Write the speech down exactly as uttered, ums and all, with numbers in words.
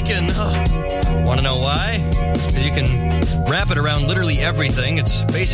bacon. Oh. Want to know why? Because you can wrap it around literally everything. It's basically